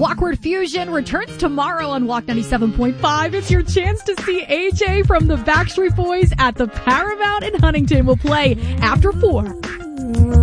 Walkward Fusion returns tomorrow on Walk 97.5. It's your chance to see AJ from the Backstreet Boys at the Paramount in Huntington. Will play after 4.